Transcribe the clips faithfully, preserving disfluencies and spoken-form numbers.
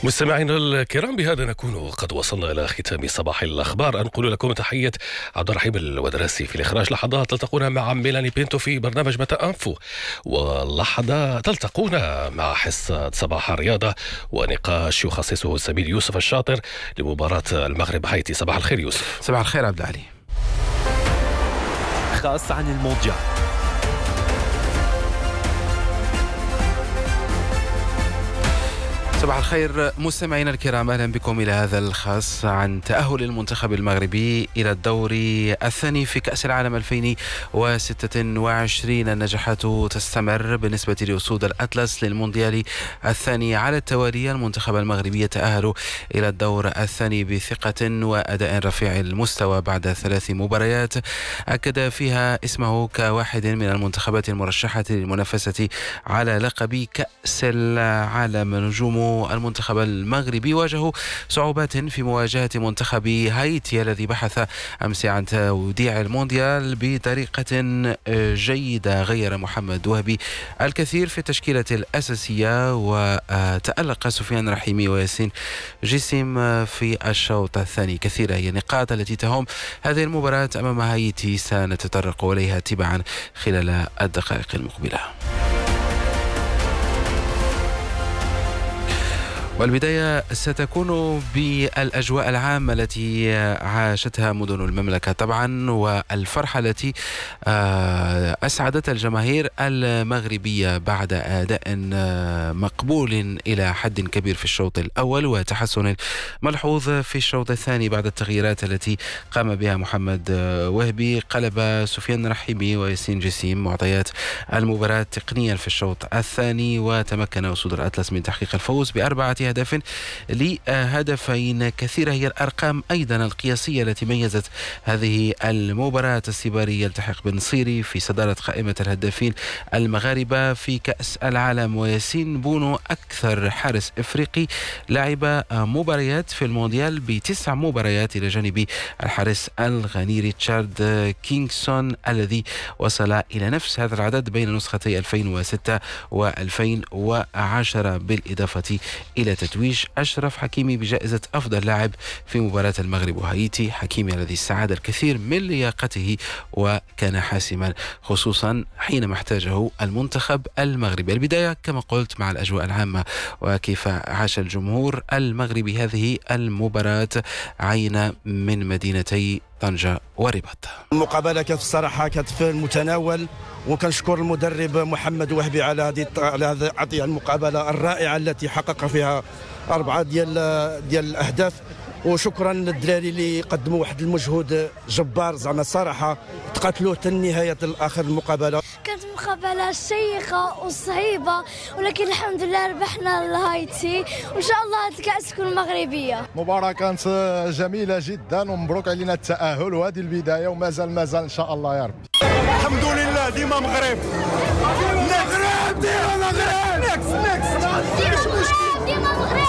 مستمعينا الكرام، بهذا نكون قد وصلنا إلى ختام صباح الأخبار. أنقل لكم تحية عبد الرحيم الودراسي في الإخراج. لحظات تلتقون مع ميلاني بينتو في برنامج متى أنفو، ولحظة تلتقون مع حصة صباح الرياضة ونقاش يخصصه الزميل يوسف الشاطر لمباراة المغرب هايتي. صباح الخير يوسف. صباح الخير عبد العلي. خاص عن المونديال. صباح الخير مستمعينا الكرام، اهلا بكم الى هذا الخاص عن تأهل المنتخب المغربي الى الدور الثاني في كأس العالم ألفين وستة وعشرين. النجاحات تستمر بالنسبة لأسود الأطلس للمونديال الثاني على التوالي. المنتخب المغربي يتأهل الى الدور الثاني بثقة وأداء رفيع المستوى بعد ثلاث مباريات أكد فيها اسمه كواحد من المنتخبات المرشحة للمنافسة على لقب كأس العالم. نجوم المنتخب المغربي واجهوا صعوبات في مواجهة منتخب هايتي الذي بحث أمس عن توديع المونديال بطريقة جيدة. غير محمد وهبي الكثير في التشكيلة الأساسية، وتألق سفيان رحيمي وياسين جسيم في الشوط الثاني. كثيرة هي النقاط التي تهم هذه المباراة أمام هايتي، سنتطرق إليها تباعا خلال الدقائق المقبلة. والبداية ستكون بالأجواء العامة التي عاشتها مدن المملكة طبعا، والفرحة التي أسعدت الجماهير المغربية بعد أداء مقبول إلى حد كبير في الشوط الأول وتحسن ملحوظ في الشوط الثاني بعد التغييرات التي قام بها محمد وهبي. قلب سفيان رحيمي وياسين جسيم معطيات المباراة تقنيا في الشوط الثاني، وتمكن أسود الأطلس من تحقيق الفوز بأربعة هدف لهدفين. كثيرة هي الأرقام أيضا القياسية التي ميزت هذه المباراة. السيباري يلتحق بالنصيري في صدارة قائمة الهدافين المغاربة في كأس العالم، وياسين بونو أكثر حارس إفريقي لعب مباريات في المونديال بتسع مباريات إلى جانب الحارس الغاني ريتشارد كينغسون الذي وصل إلى نفس هذا العدد بين نسختي ألفين وستة وألفين وعشرة، بالإضافة إلى تتويج أشرف حكيمي بجائزة أفضل لاعب في مباراة المغرب وهايتي. حكيمي الذي استعاد الكثير من لياقته وكان حاسما خصوصا حينما احتاجه المنتخب المغربي. البداية كما قلت مع الأجواء العامة وكيف عاش الجمهور المغربي هذه المباراة عين من مدينتي طنجة ورباط. المقابلة كانت الصراحة كانت في المتناول، وكنشكر المدرب محمد وهبي على هذه على هذه المقابلة الرائعة التي حقق فيها أربعة ديال ديال الأهداف. وشكرا للدراري اللي قدموا واحد المجهود جبار، زعما الصراحة تقاتلوا حتى نهاية الآخر المقابلة. كانت مقابلة شيقة وصعيبة، ولكن الحمد لله ربحنا الهايتي، وإن شاء الله هذه الكأس تكون مغربية. مباراة كانت جميلة جدا ومبروك علينا التأهل، وهذه البداية ومازال مازال إن شاء الله يا رب. الحمد لله ديما مغرب مغرب ديما مغرب نكس نكس ديما مغرب.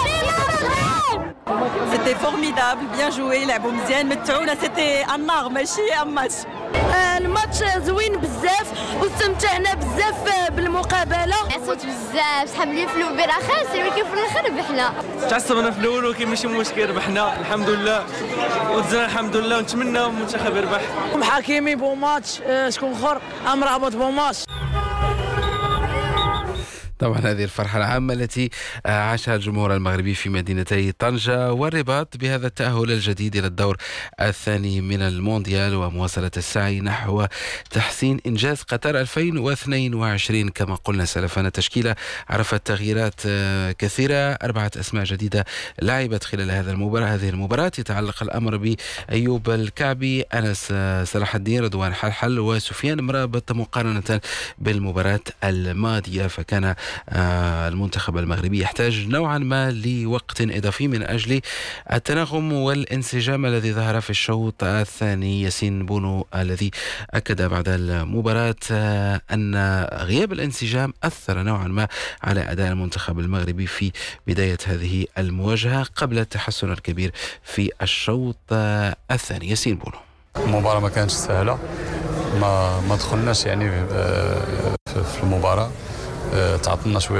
C'était formidable, bien joué, لعبوا مزيان، متعونا. سيتي النار ماشي ام ماتش. الماتش زوين بزاف واستمتعنا بزاف بالمقابله. عصوت بزاف، صحاب لي في الاول راه خاسر، ولكن في الاخر ربحنا. تعصبنا في الاول ولكن ماشي مشكل، ربحنا الحمد لله ودزنا الحمد لله، ونتمنى المنتخب يربح. حكيمي بو ماتش، شكون اخر امرابط بو ماتش. طبعا هذه الفرحة العامة التي عاشها الجمهور المغربي في مدينتي طنجة والرباط بهذا التأهل الجديد إلى الدور الثاني من المونديال ومواصلة السعي نحو تحسين إنجاز قطر ألفين واثنين وعشرين. كما قلنا سلفا، التشكيلة عرفت تغييرات كثيرة، أربعة أسماء جديدة لعبت خلال هذا المباراة هذه المباراة يتعلق الأمر بأيوب الكعبي، أنس صلاح الدين، رضوان حلحل وسفيان مرابط مقارنة بالمباراة الماضية. فكان المنتخب المغربي يحتاج نوعا ما لوقت إضافي من أجل التناغم والانسجام الذي ظهر في الشوط الثاني. ياسين بونو الذي أكد بعد المباراة أن غياب الانسجام أثر نوعا ما على أداء المنتخب المغربي في بداية هذه المواجهة قبل التحسن الكبير في الشوط الثاني. ياسين بونو: المباراة ما كانتش سهلة، ما ما دخلناش يعني في المباراة، تعطلنا شويه